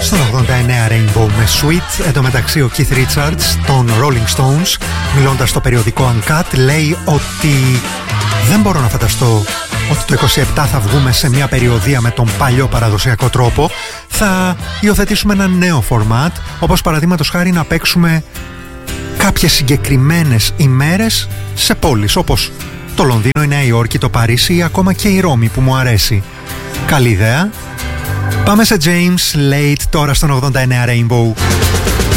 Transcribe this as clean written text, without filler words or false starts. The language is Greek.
Στον 89 Rainbow με Sweet. Εν τω μεταξύ ο Keith Richards των Rolling Stones, μιλώντας στο περιοδικό Uncut, λέει ότι δεν μπορώ να φανταστώ ότι το 27 θα βγούμε σε μια περιοδία με τον παλιό παραδοσιακό τρόπο. Θα υιοθετήσουμε ένα νέο format, όπως παραδείγματος χάρη να παίξουμε κάποιες συγκεκριμένες ημέρες σε πόλεις όπως το Λονδίνο, η Νέα Υόρκη, το Παρίσι ή ακόμα και η Ρώμη που μου αρέσει. Καλή ιδέα. Πάμε σε James Late τώρα στον 89 Rainbow.